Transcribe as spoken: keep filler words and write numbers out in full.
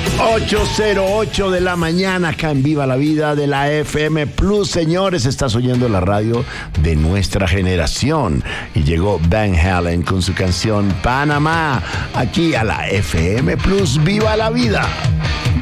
ocho cero ocho de la mañana, acá en Viva la Vida de la F M Plus. Señores, estás oyendo la radio de nuestra generación. Y llegó Van Halen con su canción Panamá, aquí a la F M Plus. ¡Viva la Vida!